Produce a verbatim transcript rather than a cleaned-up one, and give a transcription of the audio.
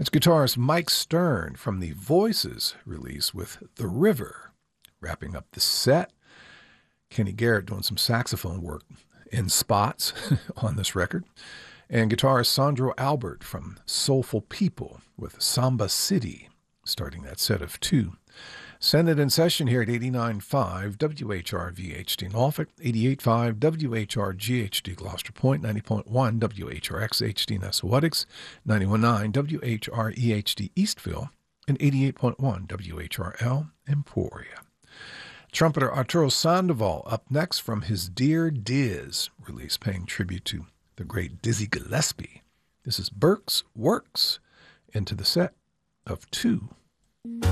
It's guitarist Mike Stern from the Voices release with The River. Wrapping up the set, Kenny Garrett doing some saxophone work in spots on this record. And guitarist Sandro Albert from Soulful People with Samba City, starting that set of two. Send it in session here at eighty-nine point five W H R V H D Norfolk, eighty-eight point five W H R G H D Gloucester Point, ninety point one W H R X H D Nesawatics, ninety-one point nine W H R E H D Eastville, and eighty-eight point one W H R L Emporia. Trumpeter Arturo Sandoval up next from his Dear Diz release, paying tribute to the great Dizzy Gillespie. This is Burke's Works into the set of two.